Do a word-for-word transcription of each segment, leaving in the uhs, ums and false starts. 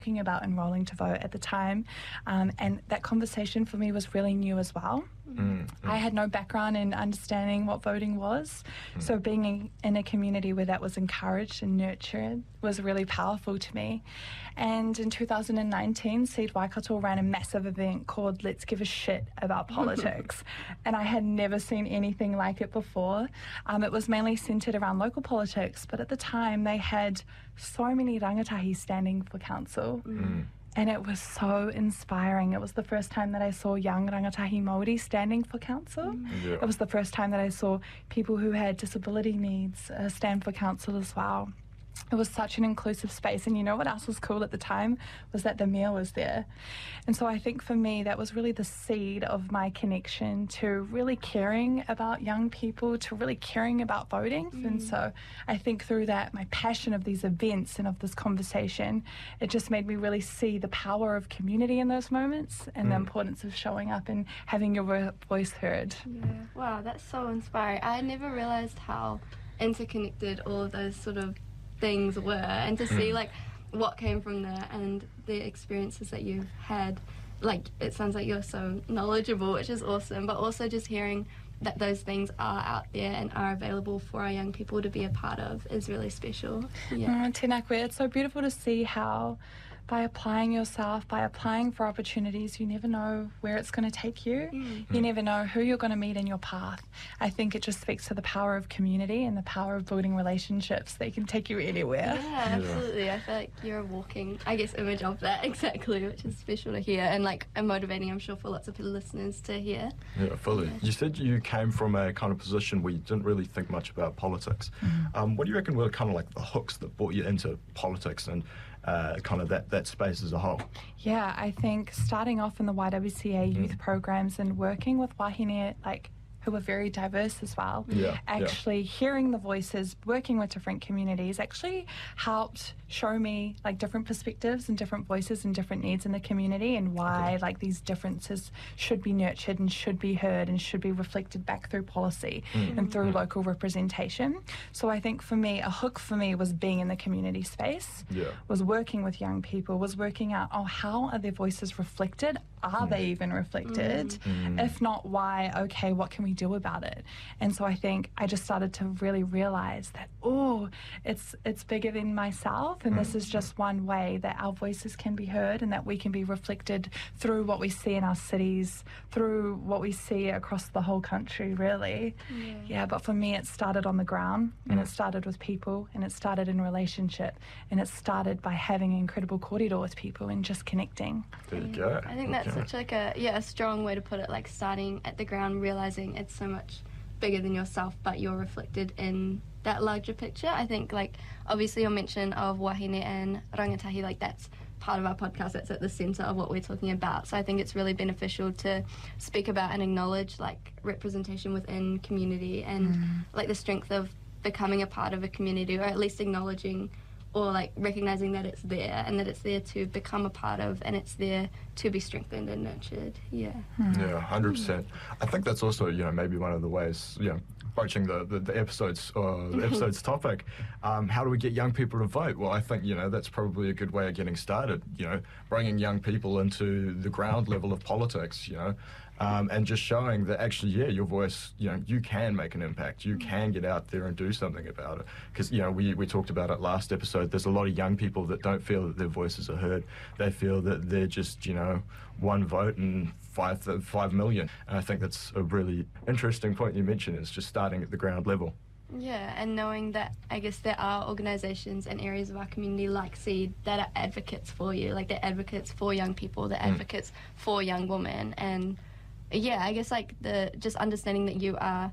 Talking about enrolling to vote at the time, um, and that conversation for me was really new as well. Mm, mm. I had no background in understanding what voting was, Mm. so being in, in a community where that was encouraged and nurtured was really powerful to me. And in two thousand nineteen, Seed Waikato ran a massive event called Let's Give a Shit About Politics, and I had never seen anything like it before. Um, it was mainly centred around local politics, but at the time they had so many rangatahi standing for council. Mm. And it was so inspiring. It was the first time that I saw young rangatahi Māori standing for council. Yeah. It was the first time that I saw people who had disability needs uh, stand for council as well. It was such an inclusive space, and you know what else was cool at the time was that the mayor was there. And so I think for me that was really the seed of my connection to really caring about young people, to really caring about voting. Mm. And so I think through that, my passion of these events and of this conversation, it just made me really see the power of community in those moments and mm. the importance of showing up and having your voice heard. Yeah. Wow, that's so inspiring. I never realised how interconnected all of those sort of things were, and to see like what came from there and the experiences that you've had. Like, it sounds like you're so knowledgeable, which is awesome, but also just hearing that those things are out there and are available for our young people to be a part of is really special. Yeah. Oh, tēnā koe. It's so beautiful to see how by applying yourself, by applying for opportunities, you never know where it's going to take you. Mm. You never know who you're going to meet in your path. I think it just speaks to the power of community and the power of building relationships. They can take you anywhere. Yeah, absolutely. I feel like you're a walking, I guess, image of that, exactly, which is special to hear and like and motivating, I'm sure, for lots of listeners to hear. Yeah, fully. Yeah. You said you came from a kind of position where you didn't really think much about politics. Mm. Um, what do you reckon were kind of like the hooks that brought you into politics and Uh, kind of that, that space as a whole? Yeah, I think starting off in the Y W C A youth mm. programs and working with wahine, like, who are very diverse as well, yeah, actually yeah. hearing the voices, working with different communities, actually helped show me like different perspectives and different voices and different needs in the community, and why okay. like these differences should be nurtured and should be heard and should be reflected back through policy mm. and through mm. local representation. So I think for me, a hook for me was being in the community space, yeah. was working with young people, was working out, oh, how are their voices reflected? Are mm. they even reflected? Mm. If not, why? Okay, what can we do about it? And so I think I just started to really realize that, oh, it's it's bigger than myself, and mm. this is just one way that our voices can be heard and that we can be reflected through what we see in our cities, through what we see across the whole country, really. Yeah, yeah but for me, it started on the ground, and mm. it started with people, and it started in relationship, and it started by having an incredible kōrero with people and just connecting. There you go. I think that's such like a yeah a strong way to put it, like starting at the ground, realizing it's so much bigger than yourself, but you're reflected in that larger picture. I think, like, obviously your mention of wahine and rangatahi, like, that's part of our podcast, that's at the centre of what we're talking about. So I think it's really beneficial to speak about and acknowledge, like, representation within community and mm. like the strength of becoming a part of a community, or at least acknowledging or like recognizing that it's there and that it's there to become a part of, and it's there to be strengthened and nurtured. Yeah. Mm. Yeah, one hundred percent. I think that's also, you know, maybe one of the ways, you know, approaching the, the, the episode's uh, the episode's topic. Um, how do we get young people to vote? Well, I think, you know, that's probably a good way of getting started, you know, bringing young people into the ground level of politics, you know, um, and just showing that actually, yeah, your voice, you know, you can make an impact. You can get out there and do something about it. Because, you know, we, we talked about it last episode. There's a lot of young people that don't feel that their voices are heard. They feel that they're just, you know, one vote and five, five million. And I think that's a really interesting point you mentioned, is just starting at the ground level. Yeah, and knowing that, I guess, there are organisations and areas of our community like SEED that are advocates for you, like they're advocates for young people, they're Mm. advocates for young women. And yeah, I guess like the just understanding that you are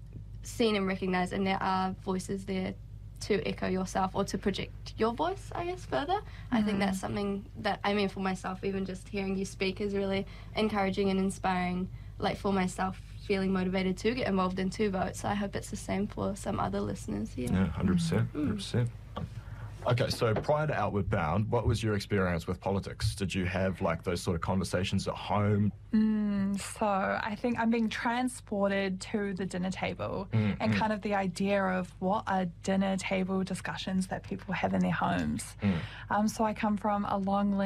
seen and recognised, and there are voices there to echo yourself or to project your voice, I guess, further. Mm. I think that's something that, I mean, for myself, even just hearing you speak is really encouraging and inspiring, like for myself, feeling motivated to get involved in to vote. So I hope it's the same for some other listeners. Yeah, yeah one hundred percent, one hundred percent. Okay, so prior to Outward Bound, what was your experience with politics? Did you have like those sort of conversations at home? Mm, so I think I'm being transported to the dinner table mm, and mm. kind of the idea of what are dinner table discussions that people have in their homes. Mm. Um, so I come from a long